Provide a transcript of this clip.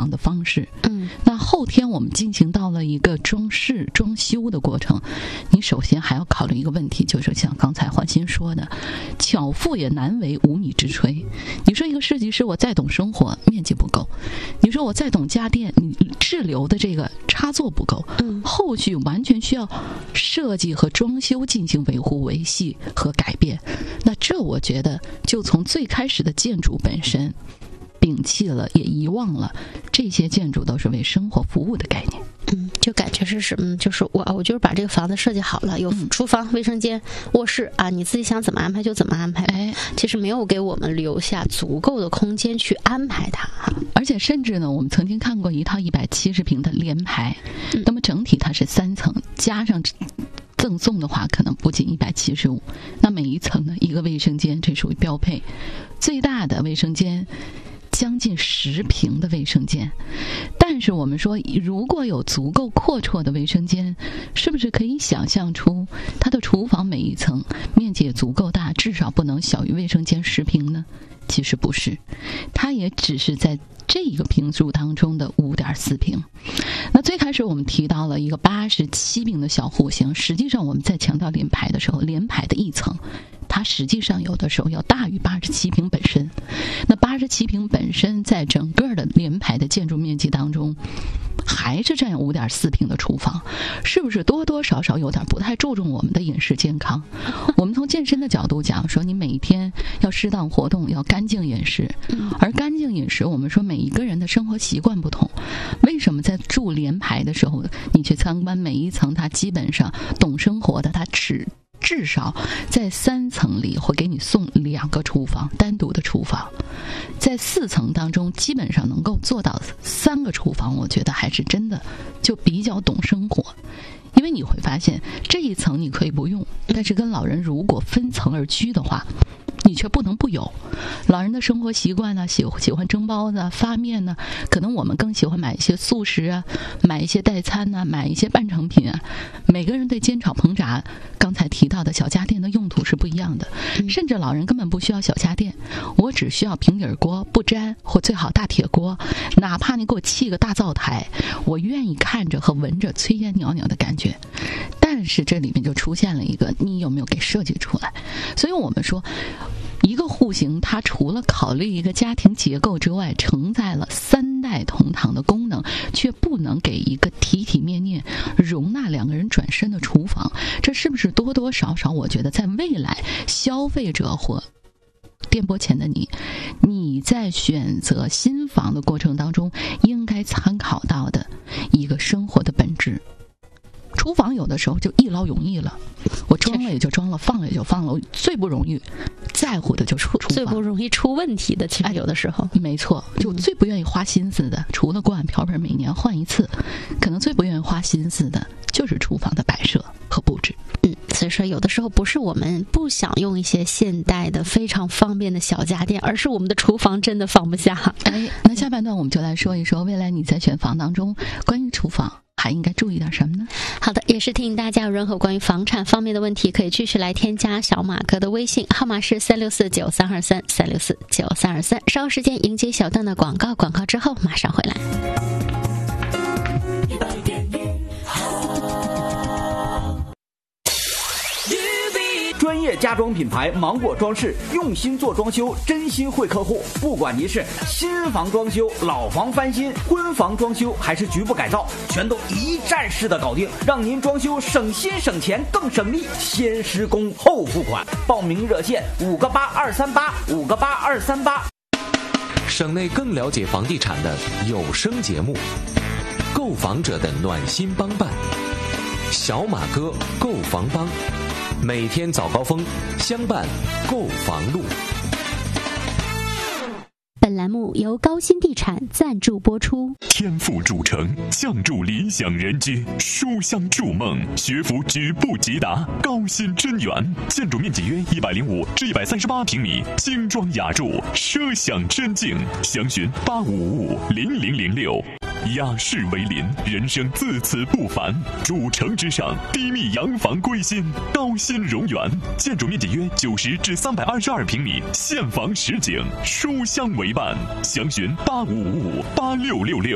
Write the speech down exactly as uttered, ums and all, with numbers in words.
房的方式。 嗯， 那后天我们进行到了一个装饰装修的过程，你首先还要考虑一个问题，就是像刚才焕新说的，巧妇也难为无米之炊。你说一个设计师我再懂生活，面积不够，你说我再懂家电，你滞留的这个插座不够， 嗯， 后续完全需要设计和装修进行维护维系和改变。那这我觉得就从最开始的建筑本身摒弃了，也遗忘了这些建筑都是为生活服务的概念。 嗯，就感觉是什么？就是我，我就是把这个房子设计好了，有厨房、卫生间、卧室啊，你自己想怎么安排就怎么安排。 哎， 其实没有给我们留下足够的空间去安排它哈。 而且甚至呢，我们曾经看过一套一百七十平的联排，嗯、那么整体它是三层，加上赠送的话，可能不仅一百七十五。那每一层呢，一个卫生间，这属于标配。最大的卫生间将近十平的卫生间，但是我们说，如果有足够阔绰的卫生间，是不是可以想象出它的厨房每一层面积也足够大，至少不能小于卫生间十平呢？其实不是，它也只是在这一个平数当中的 五点四平。那最开始我们提到了一个八十七平的小户型，实际上我们在强调联排的时候，联排的一层它实际上有的时候要大于八十七平本身。那八十七平本身在整个的联排的建筑面积当中还是占有 五点四平的厨房，是不是多多少少有点不太注重我们的饮食健康？我们从健身的角度讲，说你每一天要适当活动，要干净饮食。而干净饮食，我们说每一个人的生活习惯不同，为什么在住联排的时候，你去参观每一层，它基本上懂生活的，它只至少在三层里会给你送两个厨房，单独的厨房，在四层当中基本上能够做到三个厨房，我觉得还是真的就比较懂生活。因为你会发现这一层你可以不用，但是跟老人如果分层而居的话，你却不能不有。老人的生活习惯呢，喜喜欢蒸包子、发面呢，可能我们更喜欢买一些速食啊，买一些代餐呐、啊，买一些半成品啊。每个人对煎炒烹炸，刚才提到的小家电的用途是不一样的。甚至老人根本不需要小家电，我只需要平底锅，不粘，或最好大铁锅，哪怕你给我砌个大灶台，我愿意看着和闻着炊烟袅袅的感觉。但是这里面就出现了一个，你有没有给设计出来？所以我们说，一个户型它除了考虑一个家庭结构之外，承载了三代同堂的功能，却不能给一个体体面面容纳两个人转身的厨房。这是不是多多少少我觉得在未来消费者或电波前的你，你在选择新房的过程当中应该参考到的一个生活的本质？厨房有的时候就一劳永逸了，我装了也就装了，放了也就放了。我最不容易在乎的就是厨房， 最不容易出问题的，其实有的时候、 哎、没错，就最不愿意花心思的、嗯、除了锅碗瓢盆每年换一次，可能最不愿意花心思的就是厨房的摆设和布置。 嗯，所以说有的时候不是我们不想用一些现代的非常方便的小家电，而是我们的厨房真的放不下。 哎，那下半段我们就来说一说未来你在选房当中关于厨房还应该注意点什么呢？ 好的，也是提醒大家有任何关于房产方面的问题，可以继续来添加小马哥的微信，号码是三六四九三二三三六四九三二三。稍后时间迎接小段的广告，广告之后马上回来。 专业家装品牌芒果装饰，用心做装修，真心惠客户。不管您是新房装修、老房翻新、婚房装修还是局部改造，全都一站式的搞定，让您装修省心省钱更省力。先施工后付款，报名热线五个八二三八五个八二三八。 省内更了解房地产的有声节目，购房者的暖心帮办，小马哥购房帮。每天早高峰相伴购房路。 本栏目由高新地产赞助播出。 天府主城，相助理想人居，书香筑梦，学府举步即达。高新真园，建筑面积约一百零五至一百三十八平米，精装雅筑，奢享真境。详询八五五五零零零六。雅士为邻，人生自此不凡。主城之上，低密洋房归心。高新荣园，建筑面积约九十至三百二十二平米，现房实景，书香为伴。详询八五五五八六六六。